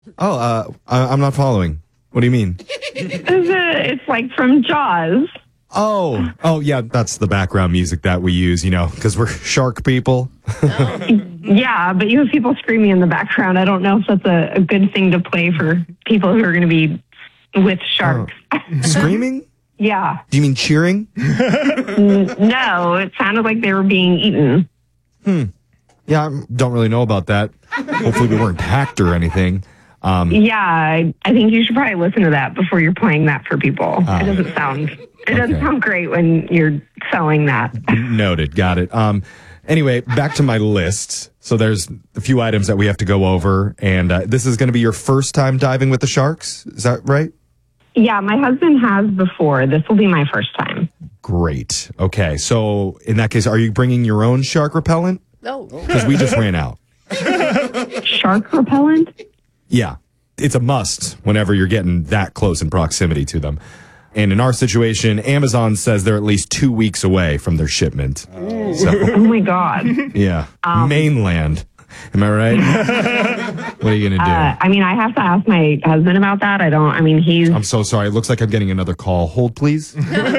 I'm not following. What do you mean? It's like from Jaws. Oh, yeah, that's the background music that we use, because we're shark people. Yeah, but you have people screaming in the background. I don't know if that's a good thing to play for people who are going to be with sharks. Screaming? Yeah. Do you mean cheering? No, it sounded like they were being eaten. Yeah, I don't really know about that. Hopefully we weren't hacked or anything. Yeah, I think you should probably listen to that before you're playing that for people. It doesn't sound great when you're selling that. Noted. Got it. Anyway, back to my list. So there's a few items that we have to go over, and this is going to be your first time diving with the sharks. Is that right? Yeah, my husband has before. This will be my first time. Great. Okay, so in that case, are you bringing your own shark repellent? No. Because we just ran out. Shark repellent? Yeah, it's a must whenever you're getting that close in proximity to them. And in our situation, Amazon says they're at least 2 weeks away from their shipment. So, Oh my God. yeah, mainland. Am I right? What are you going to do? I have to ask my husband about that. I'm so sorry. It looks like I'm getting another call. Hold, please. Thanks for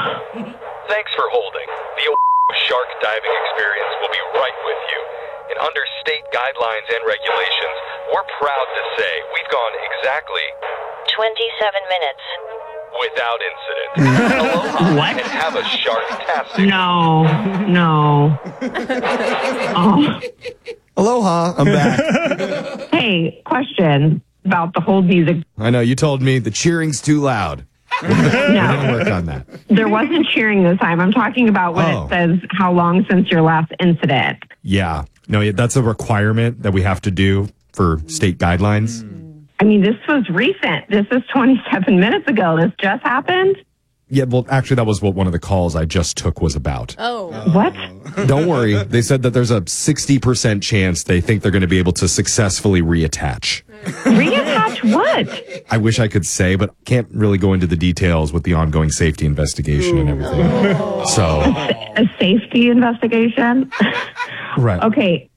holding. The shark diving experience will be right with you. And under state guidelines and regulations, we're proud to say we've gone exactly 27 minutes. without incident. Aloha What? and have a shark-tastic. No. Oh. Aloha, I'm back. Hey, question about the hold music. I know, you told me the cheering's too loud. We're going to work on that. There wasn't cheering this time. I'm talking about when it says how long since your last incident. Yeah. No, that's a requirement that we have to do for state guidelines. This was recent. This is 27 minutes ago. This just happened? Yeah, well, actually, that was what one of the calls I just took was about. Oh. What? Don't worry. They said that there's a 60% chance they think they're going to be able to successfully reattach. Reattach what? I wish I could say, but can't really go into the details with the ongoing safety investigation and everything. So, A safety investigation? right. Okay.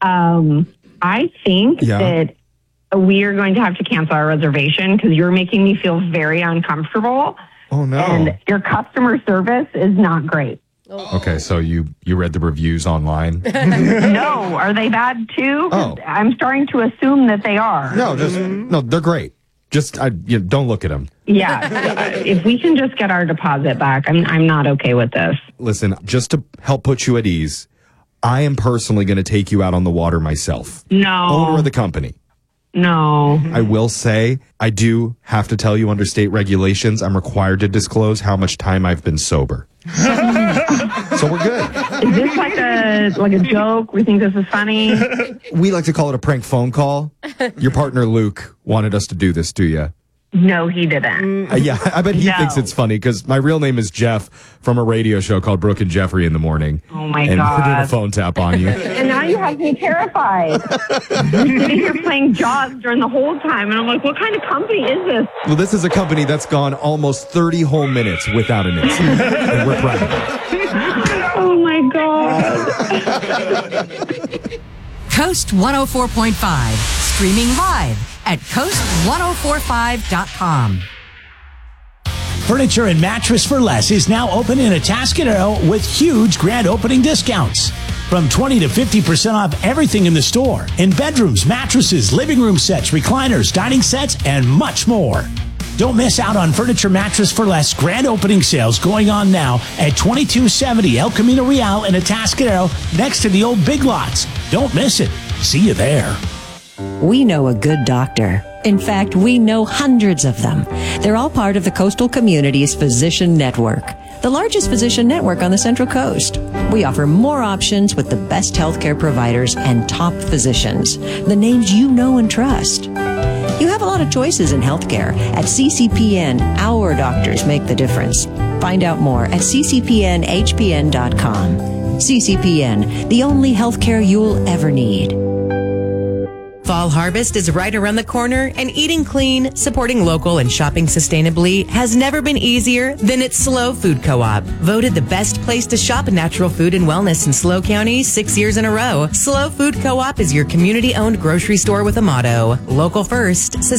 I think that we are going to have to cancel our reservation because you're making me feel very uncomfortable. Oh, no. And your customer service is not great. Okay, so you read the reviews online? No, are they bad too? 'Cause I'm starting to assume that they are. No, they're great. Just don't look at them. Yeah, if we can just get our deposit back, I'm not okay with this. Listen, just to help put you at ease, I am personally going to take you out on the water myself. No. Owner of the company. No. I will say, I do have to tell you under state regulations, I'm required to disclose how much time I've been sober. So we're good. Is this like a joke? We think this is funny? We like to call it a prank phone call. Your partner, Luke, wanted us to do this to you. No, he didn't. Yeah, I bet he thinks it's funny because my real name is Jeff from a radio show called Brooke and Jeffrey in the Morning. Oh, my God. And we're doing a God. phone tap on you. And now you have me terrified. You're sitting here playing Jaws during the whole time, and I'm like, what kind of company is this? Well, this is a company that's gone almost 30 whole minutes without an incident. And we're proud of it. Oh, my God. Coast 104.5, streaming live at coast1045.com. Furniture and Mattress for Less is now open in Atascadero with huge grand opening discounts. From 20 to 50% off everything in the store. In bedrooms, mattresses, living room sets, recliners, dining sets, and much more. Don't miss out on Furniture Mattress for Less grand opening sales going on now at 2270 El Camino Real in Atascadero next to the old Big Lots. Don't miss it. See you there. We know a good doctor. In fact, we know hundreds of them. They're all part of the Coastal Community's Physician Network, the largest physician network on the Central Coast. We offer more options with the best healthcare providers and top physicians, the names you know and trust. You have a lot of choices in healthcare. At CCPN, our doctors make the difference. Find out more at ccpnhpn.com. CCPN, the only healthcare you'll ever need. fall harvest is right around the corner, and eating clean, supporting local, and shopping sustainably has never been easier than at SLO Food Co-op. Voted the best place to shop natural food and wellness in SLO County 6 years in a row. SLO Food Co-op is your community-owned grocery store with a motto: local first,